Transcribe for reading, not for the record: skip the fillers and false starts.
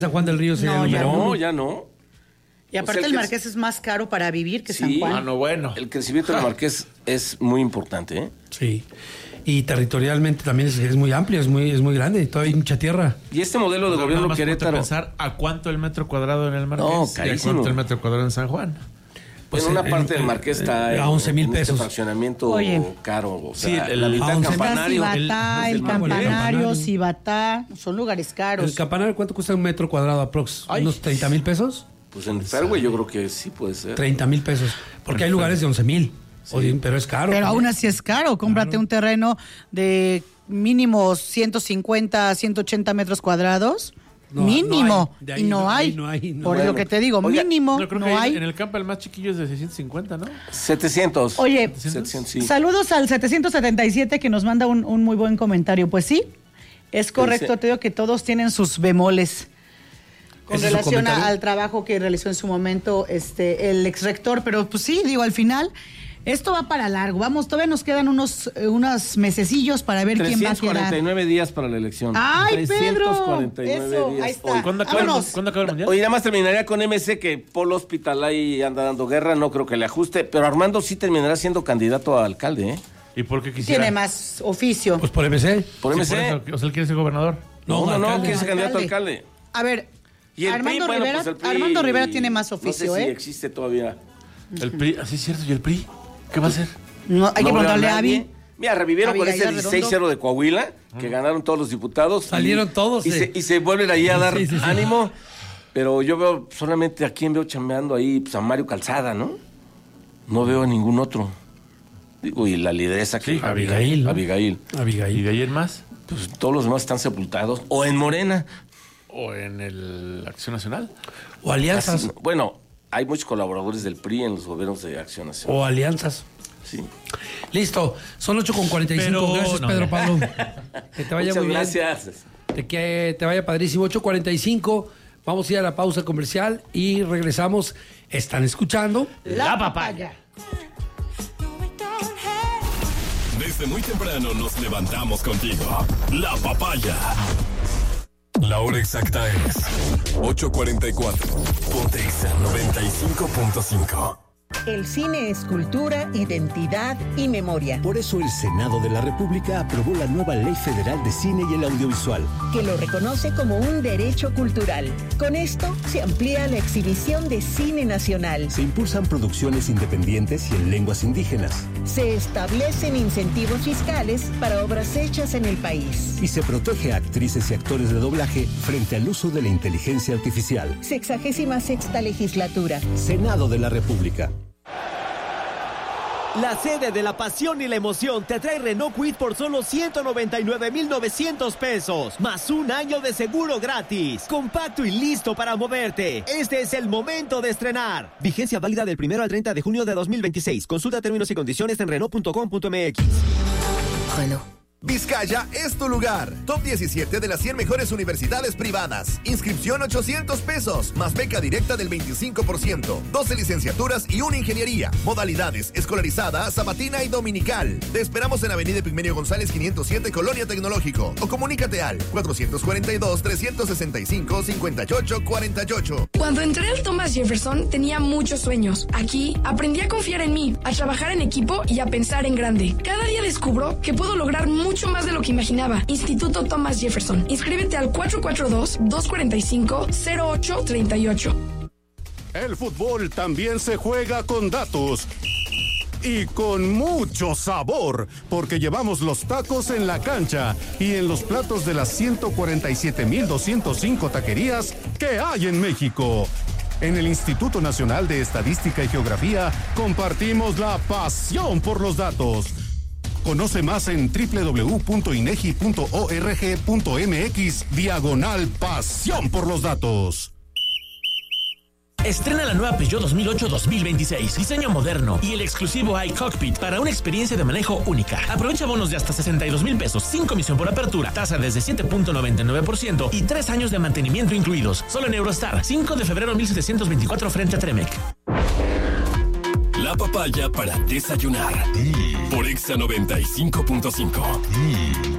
San Juan del Río sería el número uno. No, ya no. Y aparte el Marqués es más caro para vivir que San Juan. Bueno. El crecimiento del Marqués es muy importante, ¿eh? Sí. Y territorialmente también es muy amplio, es muy grande, todavía hay mucha tierra. Y este modelo de gobierno Querétaro... pensar a cuánto el metro cuadrado en el Marqués y a cuánto el metro cuadrado en San Juan. Pues una parte del Marqués está a 11,000 pesos. Este fraccionamiento caro. O sea, sí, la mitad del Campanario. El Campanario, Cibatá, son lugares caros. ¿El Campanario cuánto cuesta un metro cuadrado aprox? ¿Unos 30,000 pesos? Pues en Fairway yo creo que sí puede ser. 30,000 pesos. Porque hay lugares de 11,000. Sí. Pero es caro. Pero aún así es caro. Cómprate un terreno de mínimo 150, 180 metros cuadrados. Mínimo. No hay. Por lo que te digo, mínimo. No, creo que hay. En el campo el más chiquillo es de 650, ¿no? 700. Oye, 700, sí. Saludos al 777 que nos manda un muy buen comentario. Pues sí, es correcto. Te digo que todos tienen sus bemoles con relación al trabajo que realizó en su momento el ex rector. Pero pues sí, digo, al final... Esto va para largo. Vamos, todavía nos quedan unos mesecillos para ver quién va a quedar. 349 días para la elección. ¡Ay, Pedro! 349 días. Ahí está. ¿Cuándo acaba el mundial? Oye, nada más terminaría con MC, que Polo Hospital ahí anda dando guerra, no creo que le ajuste, pero Armando sí terminará siendo candidato a alcalde, ¿eh? ¿Y por qué quisiera? Tiene más oficio. Pues por MC. Por MC. Sí, por eso, o sea, él quiere ser gobernador. No, quiere ser candidato a alcalde. A ver, y el Armando PRI, Rivera, pues el PRI, Armando Rivera tiene más oficio, no sé si existe todavía. El PRI, así es cierto, ¿y el PRI? ¿Qué va a hacer? No, hay que preguntarle a Abby. Mira, revivieron con ese 16-0 de Coahuila, que ganaron todos los diputados. Salieron todos. Y se vuelven ahí a dar ánimo. Pero yo veo solamente a quién veo chambeando ahí, pues a Mario Calzada, ¿no? No veo a ningún otro. Digo, y la lideresa que... Sí, Abigail, ¿no? Abigail. ¿Y de ahí en más? Pues todos los demás están sepultados. O en Morena. ¿O en el Acción Nacional? O alianzas. Así, bueno, hay muchos colaboradores del PRI en los gobiernos de Acción Nacional. O alianzas. Sí. Listo, son 8:45. Gracias, Pedro Pablo. Que te vaya muy bien. Gracias. Que te vaya padrísimo. 8:45. Vamos a ir a la pausa comercial y regresamos. Están escuchando La Papaya. Desde muy temprano nos levantamos contigo. La Papaya. La hora exacta es 8:44. Pontexa 95.5. El cine es cultura, identidad y memoria. Por eso el Senado de la República aprobó la nueva Ley Federal de Cine y el Audiovisual, que lo reconoce como un derecho cultural. Con esto se amplía la exhibición de cine nacional. Se impulsan producciones independientes y en lenguas indígenas. Se establecen incentivos fiscales para obras hechas en el país. Y se protege a actrices y actores de doblaje frente al uso de la inteligencia artificial. 66ª legislatura. Senado de la República. La sede de la pasión y la emoción te trae Renault Kwid por solo 199,900 pesos, más un año de seguro gratis. Compacto y listo para moverte. Este es el momento de estrenar. Vigencia válida del 1 al 30 de junio de 2026. Consulta términos y condiciones en Renault.com.mx. Renault. Vizcaya es tu lugar. Top 17 de las 100 mejores universidades privadas. Inscripción 800 pesos, más beca directa del 25%. 12 licenciaturas y una ingeniería. Modalidades: escolarizada, sabatina y dominical. Te esperamos en Avenida Pigmenio González 507, Colonia Tecnológico. O comunícate al 442-365-5848. Cuando entré al Thomas Jefferson tenía muchos sueños. Aquí aprendí a confiar en mí, a trabajar en equipo y a pensar en grande. Cada día descubro que puedo lograr mucho más de lo que imaginaba. Instituto Thomas Jefferson. Inscríbete al 442-245-0838. El fútbol también se juega con datos. Y con mucho sabor, porque llevamos los tacos en la cancha y en los platos de las 147,205 taquerías que hay en México. En el Instituto Nacional de Estadística y Geografía compartimos la pasión por los datos. Conoce más en www.inegi.org.mx/pasión por los datos. Estrena la nueva Peugeot 2008-2026, diseño moderno y el exclusivo iCockpit para una experiencia de manejo única. Aprovecha bonos de hasta 62,000 pesos, sin comisión por apertura, tasa desde 7.99% y 3 años de mantenimiento incluidos. Solo en Eurostar, 5 de febrero 1724 frente a Tremec. La Papaya para desayunar. Por Exa 95.5.